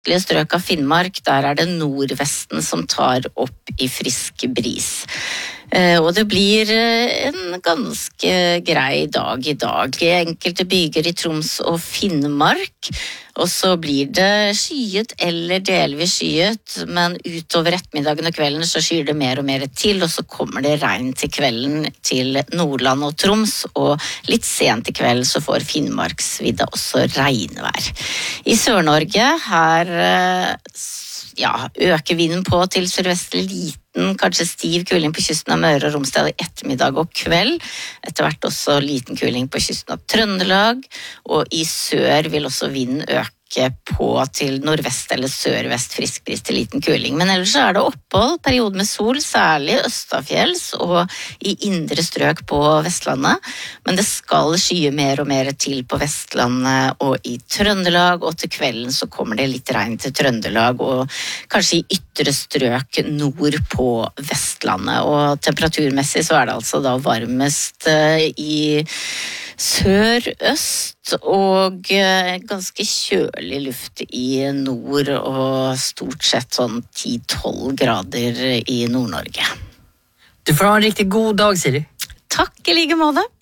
østlige strøk av Finnmark, der det nordvesten som tar opp i frisk bris. Og det blir en ganske grei dag i dag. Enkelte byger i Troms og Finnmark, og så blir det skyet eller delvis skyet, men utover ettermiddagen og kvelden så skyer det mer og mer til, og så kommer det regn til kvelden til Nordland og Troms, og litt sent i kveld så får Finnmarksvidda også regnvær. I Sør-Norge her øker vinden på til sørvestlig liten, kanskje stiv kuling på kysten av Møre og Romsdal i ettermiddag og kveld. Etter hvert også liten kuling på kysten av Trøndelag, og i sør vil også vinden øke på til nordvest eller sørvest friskbris til liten kuling. Men ellers så det opphold, periode med sol, særlig østafjells og i indre strøk på Vestlandet. Men det skal skye mer og mer til på Vestlandet og i Trøndelag, og til kvelden så kommer det litt regn til Trøndelag og kanskje i ytre strøk nord på Vestlandet. Og temperaturmessig så det altså da varmest i sør-øst og ganske kjølig luft i nord og stort sett sånn 10-12 grader i Nord-Norge. Du får ha en riktig god dag, Siri. Takk i like måte.